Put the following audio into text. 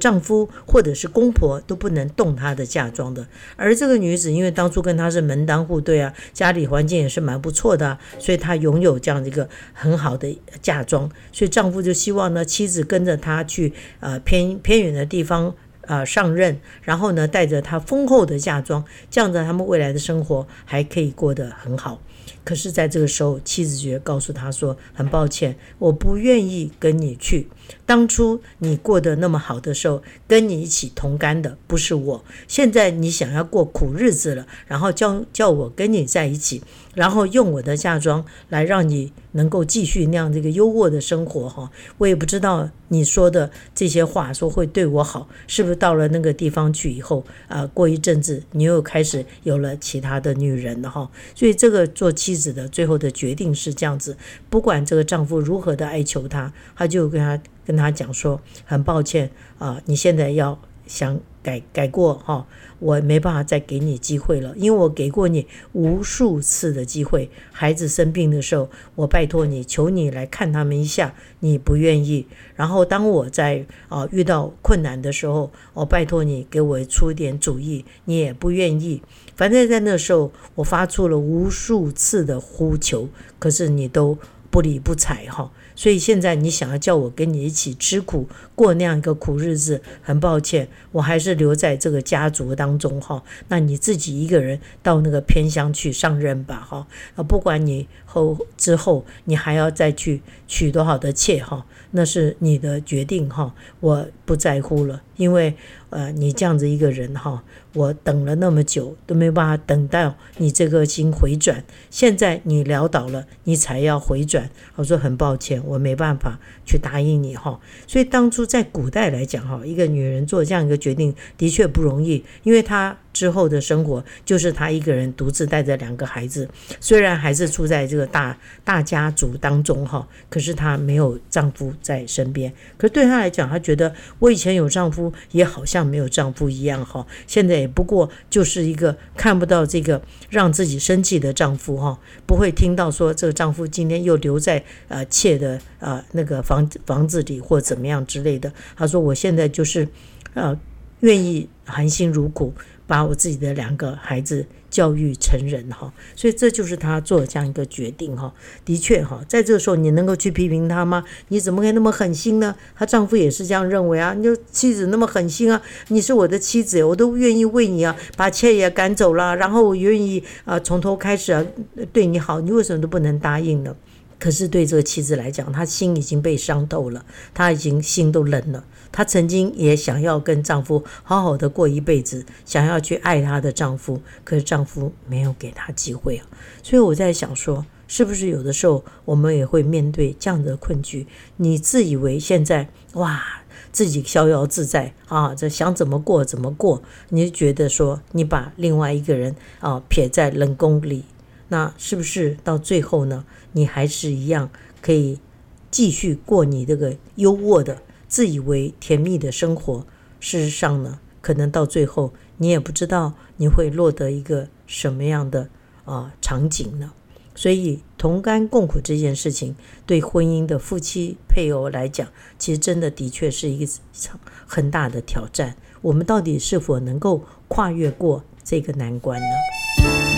丈夫或者是公婆都不能动她的嫁妆的。而这个女子因为当初跟她是门当户对啊，家里环境也是蛮不错的所以她拥有这样一个很好的嫁妆，所以丈夫就希望呢妻子跟着他去偏远的地方上任，然后呢带着他丰厚的嫁妆，这样子他们未来的生活还可以过得很好。可是在这个时候，妻子就告诉他说，很抱歉，我不愿意跟你去，当初你过得那么好的时候，跟你一起同甘的不是我，现在你想要过苦日子了，然后叫我跟你在一起，然后用我的嫁妆来让你能够继续那样这个优渥的生活我也不知道你说的这些话说会对我好，是不是到了那个地方去以后过一阵子你又开始有了其他的女人了所以这个做妻子的最后的决定是这样子，不管这个丈夫如何的哀求她，她就跟他讲说，很抱歉你现在要想改过我没办法再给你机会了，因为我给过你无数次的机会，孩子生病的时候我拜托你求你来看他们一下，你不愿意，然后当我在遇到困难的时候拜托你给我出一点主意，你也不愿意，反正在那时候我发出了无数次的呼求，可是你都不理不睬所以现在你想要叫我跟你一起吃苦过那样一个苦日子，很抱歉，我还是留在这个家族当中那你自己一个人到那个偏乡去上任吧不管你之后你还要再去娶多少的妾那是你的决定我不在乎了，因为你这样子一个人我等了那么久都没办法等到你这颗心回转，现在你潦倒了你才要回转，我说很抱歉，我没办法去答应你所以当初在古代来讲一个女人做这样一个决定的确不容易，因为她之后的生活就是她一个人独自带着2个孩子，虽然还是住在这个大家族当中可是她没有丈夫在身边，可是对她来讲，她觉得我以前有丈夫也好像没有丈夫一样现在也不过就是一个看不到这个让自己生气的丈夫不会听到说这个丈夫今天又留在妾的那个房子里或怎么样之类的，她说我现在就是愿意含辛茹苦把我自己的2个孩子教育成人所以这就是他做的这样一个决定的确在这个时候你能够去批评他吗？你怎么可以那么狠心呢？她丈夫也是这样认为你就妻子那么狠心你是我的妻子，我都愿意为你把妾也赶走了，然后我愿意从头开始对你好，你为什么都不能答应呢？可是对这个妻子来讲，她心已经被伤透了，她已经心都冷了，她曾经也想要跟丈夫好好的过一辈子，想要去爱她的丈夫，可是丈夫没有给她机会所以我在想说，是不是有的时候我们也会面对这样的困局，你自以为现在自己逍遥自在这想怎么过怎么过，你就觉得说你把另外一个人撇在冷宫里，那是不是到最后呢，你还是一样可以继续过你这个优渥的自以为甜蜜的生活？事实上呢，可能到最后你也不知道你会落得一个什么样的场景呢？所以同甘共苦这件事情对婚姻的夫妻配偶来讲，其实真的的确是一场很大的挑战，我们到底是否能够跨越过这个难关呢？